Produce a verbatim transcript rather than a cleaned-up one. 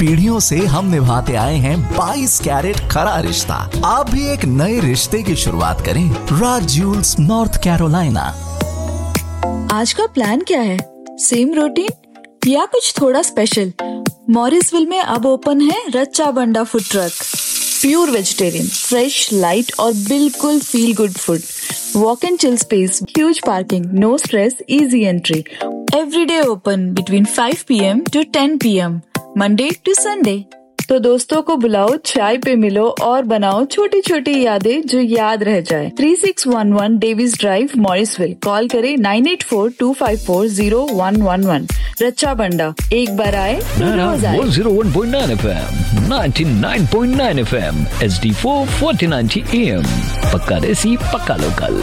पीढ़ियों से हम निभाते आए हैं बाईस कैरेट खरा रिश्ता। आप भी एक नए रिश्ते की शुरुआत करें राज ज्यूल्स नॉर्थ कैरोलिना। आज का प्लान क्या है? सेम रूटीन या कुछ थोड़ा स्पेशल? मॉरिसविल में अब ओपन है रच्चा बंडा food truck. Pure vegetarian, fresh, light और बिल्कुल feel good food. Walk and chill space, huge parking, no stress, easy entry. Every day open between five P M to ten P M, Monday to Sunday. तो दोस्तों को बुलाओ, चाय पे मिलो और बनाओ छोटी छोटी यादें जो याद रह जाए। Three six one one Davis drive, Morrisville. Call करें nine eight four to five four zero one one one. रच्चा बंडा, एक बार आए तो रोज आए। One zero one point nine F M, ninety nine point nine F M, H D four forty ninety A M. पक्का देसी, पक्का local.